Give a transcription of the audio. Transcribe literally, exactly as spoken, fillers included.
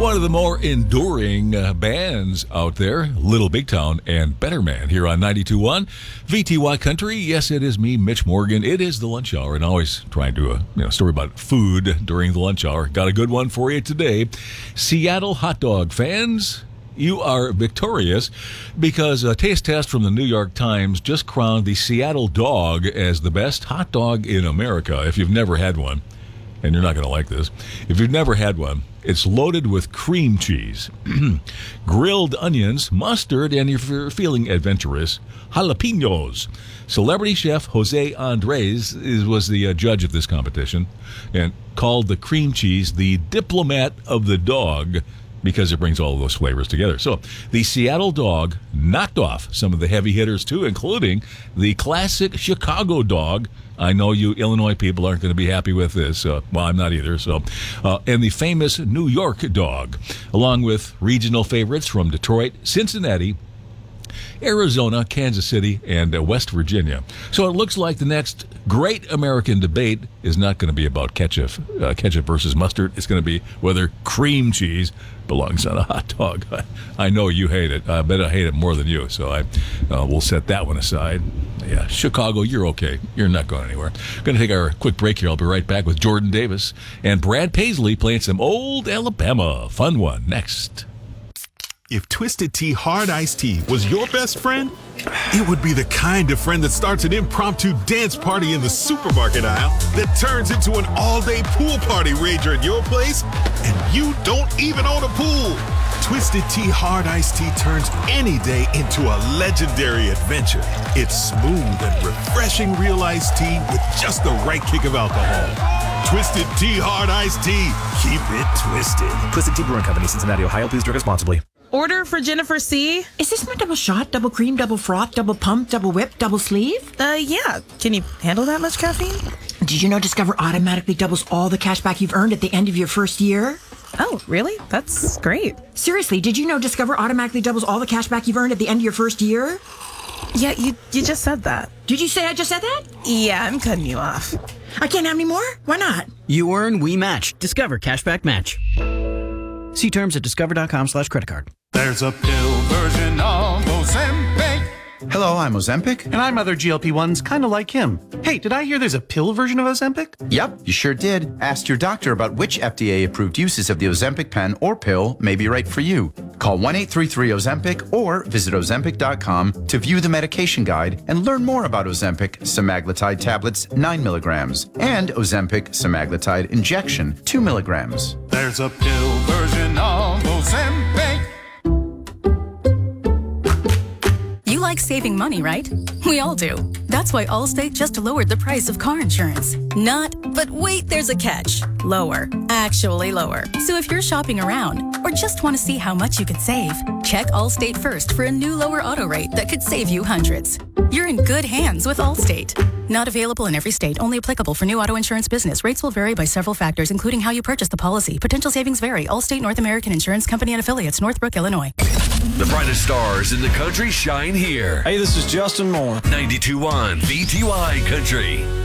One of the more enduring uh, bands out there, Little Big Town and Better Man, here on ninety-two point one V T Y Country. Yes, it is me, Mitch Morgan. It is the lunch hour, and always trying to do a you know, story about food during the lunch hour. Got a good one for you today. Seattle hot dog fans, you are victorious because a taste test from the New York Times just crowned the Seattle dog as the best hot dog in America. If you've never had one, and you're not going to like this, if you've never had one, it's loaded with cream cheese, grilled onions, mustard, and if you're feeling adventurous, jalapenos. Celebrity chef Jose Andres is, was the uh, judge of this competition and called the cream cheese the diplomat of the dog because it brings all of those flavors together. So the Seattle dog knocked off some of the heavy hitters, too, including the classic Chicago dog. I know you Illinois people aren't going to be happy with this. Uh, well, I'm not either. So, uh, and the famous New York dog, along with regional favorites from Detroit, Cincinnati, Arizona, Kansas City, and uh, West Virginia. So it looks like the next great American debate is not going to be about ketchup, uh, ketchup versus mustard. It's going to be whether cream cheese belongs on a hot dog. I, I know you hate it. I bet I hate it more than you. So I uh, we'll set that one aside. Yeah, Chicago, you're okay. You're not going anywhere. Going to take our quick break here. I'll be right back with Jordan Davis and Brad Paisley playing some old Alabama. Fun one next. If Twisted Tea Hard Iced Tea was your best friend, it would be the kind of friend that starts an impromptu dance party in the supermarket aisle that turns into an all-day pool party rager at your place, and you don't even own a pool. Twisted Tea Hard Iced Tea turns any day into a legendary adventure. It's smooth and refreshing real iced tea with just the right kick of alcohol. Twisted Tea Hard Iced Tea. Keep it twisted. Twisted Tea Brewing Company, Cincinnati, Ohio. Please drink responsibly. Order for Jennifer C. Is this my double shot, double cream, double froth, double pump, double whip, double sleeve? Uh, yeah. Can you handle that much caffeine? Did you know Discover automatically doubles all the cash back you've earned at the end of your first year? Oh, really? That's great. Seriously, did you know Discover automatically doubles all the cash back you've earned at the end of your first year? Yeah, you you just said that. Did you say I just said that? Yeah, I'm cutting you off. I can't have any more? Why not? You earn, we match. Discover Cashback Match. See terms at discover.com slash credit card. There's a pill version of Ozempic. Hello, I'm Ozempic. And I'm other G L P ones kind of like him. Hey, did I hear there's a pill version of Ozempic? Yep, you sure did. Ask your doctor about which F D A-approved uses of the Ozempic pen or pill may be right for you. Call one eight three three Ozempic or visit Ozempic dot com to view the medication guide and learn more about Ozempic semaglutide tablets nine milligrams and Ozempic semaglutide injection two milligrams. There's a pill version of Ozempic. You like saving money, right? We all do. That's why Allstate just lowered the price of car insurance. Not, but wait, there's a catch. Lower. Actually lower. So if you're shopping around or just want to see how much you could save, check Allstate first for a new lower auto rate that could save you hundreds. You're in good hands with Allstate. Not available in every state. Only applicable for new auto insurance business. Rates will vary by several factors, including how you purchase the policy. Potential savings vary. Allstate North American Insurance Company and affiliates, Northbrook, Illinois. The brightest stars in the country shine here. Hey, this is Justin Moore. ninety-two point one V T Y Country.